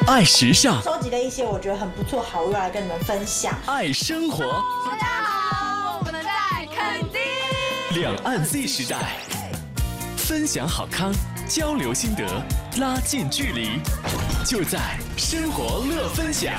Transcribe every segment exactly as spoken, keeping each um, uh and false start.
爱时尚， 收集了一些我觉得很不错好物来跟你们分享。 爱生活， 大家好，我们在垦丁。 两岸 Z 时代，分享好康，交流心得，拉近距离，就在生活乐分享。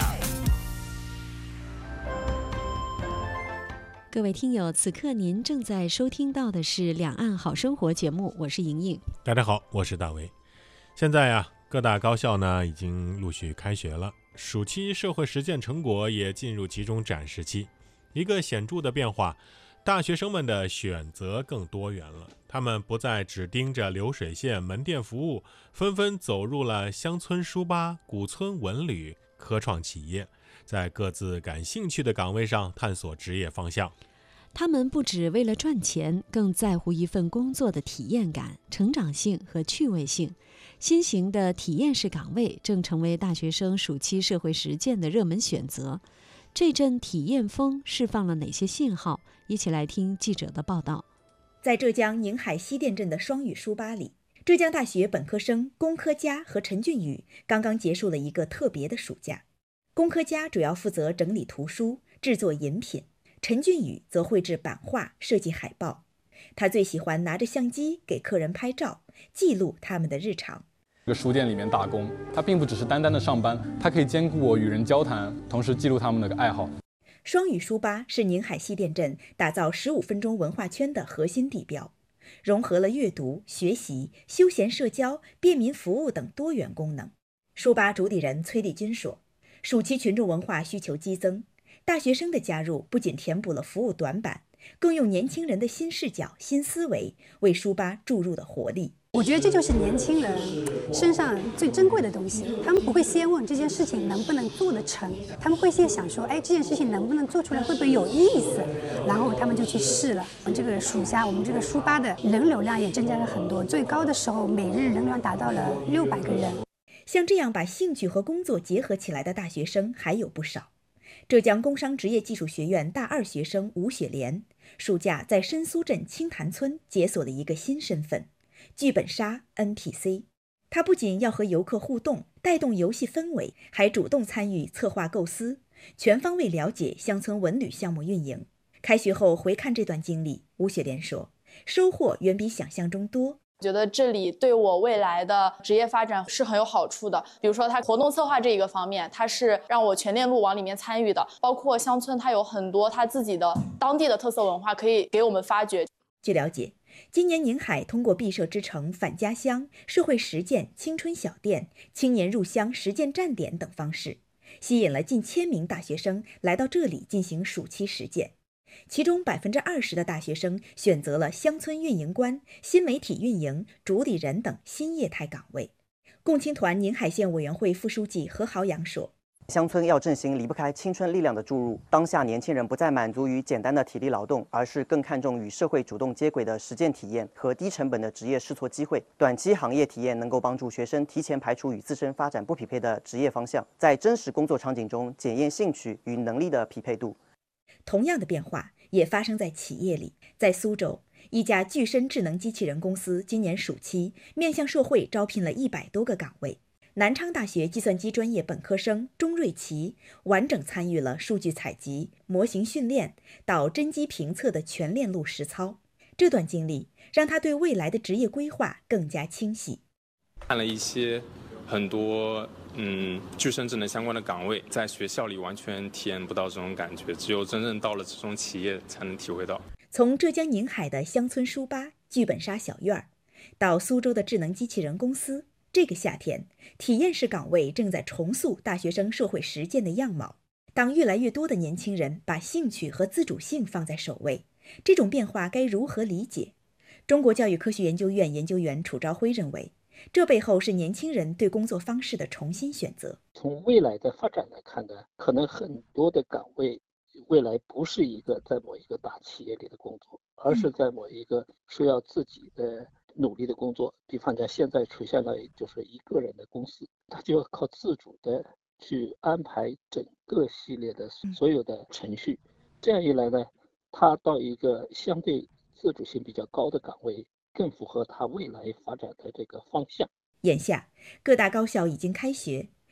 各位听友，此刻您正在收听到的是《两岸好生活》节目，我是莹莹。 大家好，我是大为。现在呀、啊，各大高校呢已经陆续开学了，暑期社会实践成果也进入集中展示期。一个显著的变化，大学生们的选择更多元了，他们不再只盯着流水线门店服务，纷纷走入了乡村书吧、古村文旅、科创企业，在各自感兴趣的岗位上探索职业方向。 他们不只为了赚钱，更在乎一份工作的体验感、成长性和趣味性。新型的体验式岗位正成为大学生暑期社会实践的热门选择。这阵体验风释放了哪些信号？一起来听记者的报道。 在浙江宁海西店镇的双语书吧里，浙江大学本科生龚科佳和陈俊宇刚刚结束了一个特别的暑假。龚科佳主要负责整理图书、制作饮品，陈俊宇则绘制版画、设计海报。他最喜欢拿着相机给客人拍照，记录他们的日常。 这个书店里面打工，它并不只是单单的上班，它可以兼顾我与人交谈，同时记录他们的爱好。 双语书吧是宁海西店镇打造十五分钟文化圈的核心地标，融合了阅读、学习、休闲社交、便民服务等多元功能。书吧主理人崔丽君说，暑期群众文化需求激增，大学生的加入不仅填补了服务短板，更用年轻人的新视角、新思维为书吧注入了活力。 我觉得这就是年轻人身上最珍贵的东西，他们不会先问这件事情能不能做得成，他们会先想说，哎，这件事情能不能做出来，会不会有意思，然后他们就去试了。这个暑假我们这个书吧的人流量也增加了很多，最高的时候每日人流量达到了六百个人。 像这样把兴趣和工作结合起来的大学生还有不少。浙江工商职业技术学院大二学生吴雪莲，暑假在申苏镇青潭村解锁了一个新身份——剧本杀 N P C。他不仅要和游客互动，带动游戏氛围，还主动参与策划构思，全方位了解乡村文旅项目运营。开学后回看这段经历，吴雪莲说，收获远比想象中多。 我觉得这里对我未来的职业发展是很有好处的。比如说它活动策划这一个方面，它是让我全链路往里面参与的，包括乡村它有很多它自己的当地的特色文化可以给我们发掘。 据了解，今年宁海通过毕设之城返家乡、社会实践、青春小店、青年入乡实践站点等方式，吸引了近千名大学生来到这里进行暑期实践。其中百分之二十的大学生选择了乡村运营官、新媒体运营、主理人等新业态岗位。共青团宁海县委员会副书记何豪阳说， 乡村要振兴，离不开青春力量的注入。当下年轻人不再满足于简单的体力劳动，而是更看重与社会主动接轨的实践体验和低成本的职业试错机会。短期行业体验能够帮助学生提前排除与自身发展不匹配的职业方向，在真实工作场景中检验兴趣与能力的匹配度。 同样的变化也发生在企业里。在苏州，一家具身智能机器人公司今年暑期面向社会招聘了一百多个岗位。南昌大学计算机专业本科生钟瑞奇完整参与了数据采集、模型训练到真机评测的全链路实操。这段经历让他对未来的职业规划更加清晰。 看了一些很多嗯，具身智能相关的岗位，在学校里完全体验不到这种感觉，只有真正到了这种企业才能体会到。 从浙江宁海的乡村书吧、剧本杀小院儿，到苏州的智能机器人公司，这个夏天，体验式岗位正在重塑大学生社会实践的样貌。当越来越多的年轻人把兴趣和自主性放在首位，这种变化该如何理解？中国教育科学研究院研究员楚朝辉认为，这背后是年轻人对工作方式的重新选择。 从未来的发展来看呢，可能很多的岗位未来不是一个在某一个大企业里的工作，而是在某一个需要自己的努力的工作。比方讲，现在出现了就是一个人的公司，他就要靠自主的去安排整个系列的所有的程序。这样一来呢，他到一个相对自主性比较高的岗位，更符合他未来发展的这个方向。 眼下，各大高校已经开学，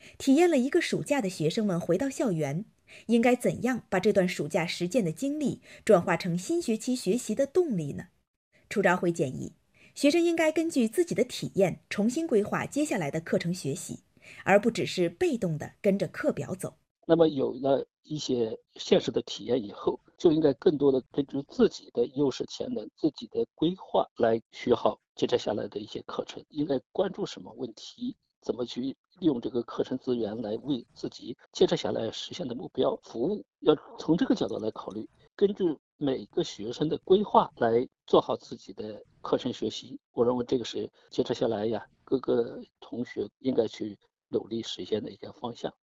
体验了一个暑假的学生们回到校园，应该怎样把这段暑假实践的经历转化成新学期学习的动力呢？出招会建议，学生应该根据自己的体验重新规划接下来的课程学习，而不只是被动地跟着课表走。 那么有了一些现实的体验以后，就应该更多的根据自己的优势潜能、自己的规划来学好接着下来的一些课程，应该关注什么问题，怎么去利用这个课程资源来为自己接着下来实现的目标服务。要从这个角度来考虑，根据每个学生的规划来做好自己的课程学习。我认为这个是接着下来呀，各个同学应该去努力实现的一个方向。